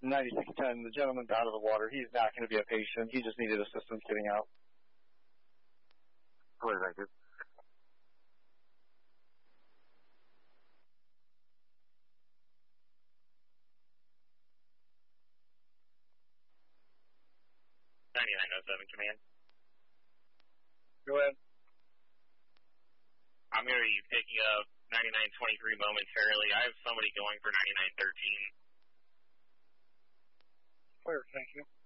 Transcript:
9610, the gentleman's out of the water. He's not going to be a patient. He just needed assistance getting out. What did I do? Command. Go ahead. I'm going to be picking up 9923 momentarily. I have somebody going for 9913. Clear, thank you.